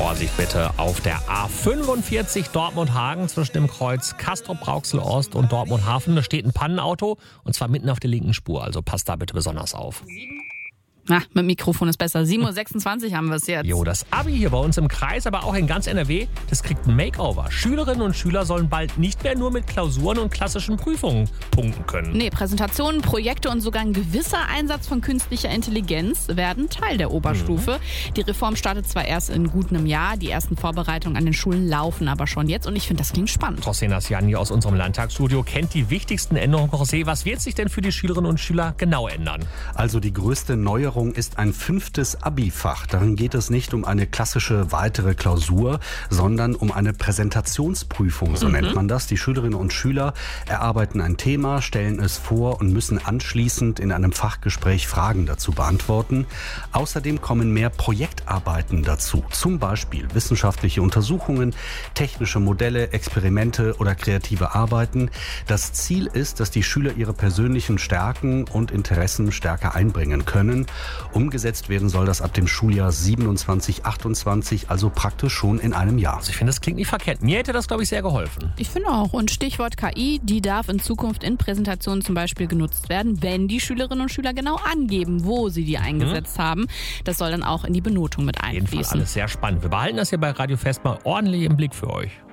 Vorsicht bitte auf der A45 Dortmund-Hagen zwischen dem Kreuz Castrop-Rauxel-Ost und Dortmund-Hafen. Da steht ein Pannenauto und zwar mitten auf der linken Spur. Also passt da bitte besonders auf. Mit Mikrofon ist besser. 7.26 Uhr haben wir es jetzt. Jo, das Abi hier bei uns im Kreis, aber auch in ganz NRW, das kriegt ein Makeover. Schülerinnen und Schüler sollen bald nicht mehr nur mit Klausuren und klassischen Prüfungen punkten können. Nee, Präsentationen, Projekte und sogar ein gewisser Einsatz von künstlicher Intelligenz werden Teil der Oberstufe. Die Reform startet zwar erst in gut einem Jahr, die ersten Vorbereitungen an den Schulen laufen aber schon jetzt und ich finde, das klingt spannend. José Nassian hier aus unserem Landtagsstudio kennt die wichtigsten Änderungen. José, was wird sich denn für die Schülerinnen und Schüler genau ändern? Also die größte Neuerung ist ein 5. Abi-Fach. Darin geht es nicht um eine klassische weitere Klausur, sondern um eine Präsentationsprüfung, so nennt man das. Die Schülerinnen und Schüler erarbeiten ein Thema, stellen es vor und müssen anschließend in einem Fachgespräch Fragen dazu beantworten. Außerdem kommen mehr Projektarbeiten dazu, zum Beispiel wissenschaftliche Untersuchungen, technische Modelle, Experimente oder kreative Arbeiten. Das Ziel ist, dass die Schüler ihre persönlichen Stärken und Interessen stärker einbringen können. Umgesetzt werden soll das ab dem Schuljahr 27/28, also praktisch schon in einem Jahr. Also ich finde, das klingt nicht verkehrt. Mir hätte das, glaube ich, sehr geholfen. Ich finde auch. Und Stichwort KI, die darf in Zukunft in Präsentationen zum Beispiel genutzt werden, wenn die Schülerinnen und Schüler genau angeben, wo sie die eingesetzt haben. Das soll dann auch in die Benotung mit Auf jeden Fall einfließen. alles sehr spannend. Wir behalten das hier bei Radio Fest mal ordentlich im Blick für euch.